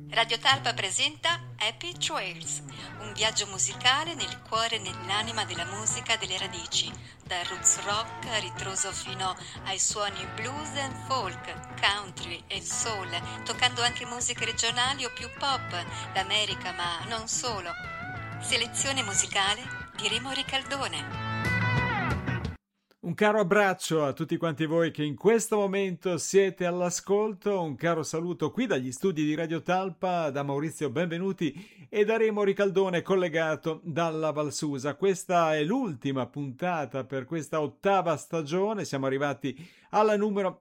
Radio Talpa presenta Happy Trails, un viaggio musicale nel cuore e nell'anima della musica delle radici, dal roots rock a ritroso fino ai suoni blues and folk, country e soul, toccando anche musiche regionali o più pop, l'America ma non solo. Selezione musicale di Remo Ricaldone. Un caro abbraccio a tutti quanti voi che in questo momento siete all'ascolto, un caro saluto qui dagli studi di Radio Talpa, da Maurizio Benvenuti e da Remo Ricaldone collegato dalla Valsusa. Questa è l'ultima puntata per questa ottava stagione, siamo arrivati alla numero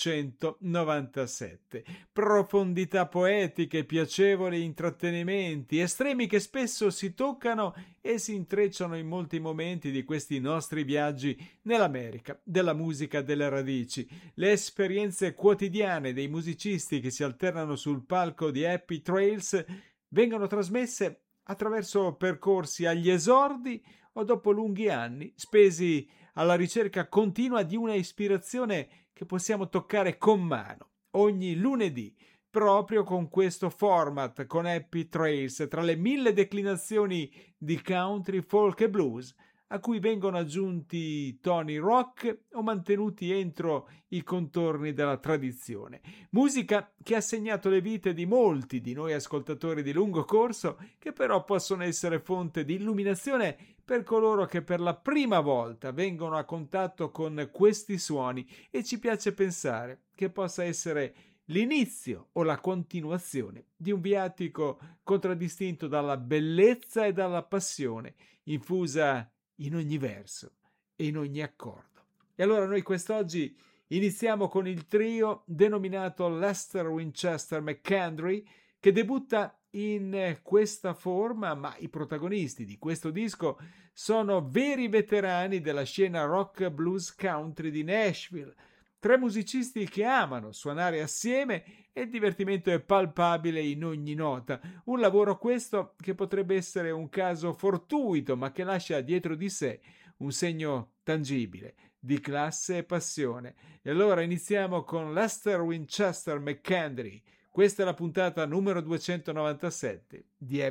297. Profondità poetiche, piacevoli intrattenimenti, estremi che spesso si toccano e si intrecciano in molti momenti di questi nostri viaggi nell'America della musica delle radici. Le esperienze quotidiane dei musicisti che si alternano sul palco di Happy Trails vengono trasmesse attraverso percorsi agli esordi o dopo lunghi anni spesi alla ricerca continua di una ispirazione che possiamo toccare con mano ogni lunedì, proprio con questo format, con Happy Trails, tra le 1000 declinazioni di country, folk e blues, a cui vengono aggiunti toni rock o mantenuti entro i contorni della tradizione. Musica che ha segnato le vite di molti di noi ascoltatori di lungo corso, che però possono essere fonte di illuminazione per coloro che per la prima volta vengono a contatto con questi suoni, e ci piace pensare che possa essere l'inizio o la continuazione di un viatico contraddistinto dalla bellezza e dalla passione infusa in ogni verso e in ogni accordo. E allora noi quest'oggi iniziamo con il trio denominato Lester Winchester McKendry, che debutta in questa forma, ma i protagonisti di questo disco sono veri veterani della scena rock blues country di Nashville. Tre musicisti che amano suonare assieme e il divertimento è palpabile in ogni nota. Un lavoro questo che potrebbe essere un caso fortuito, ma che lascia dietro di sé un segno tangibile di classe e passione. E allora iniziamo con Lester Winchester McKendry. Questa è la puntata numero 297 di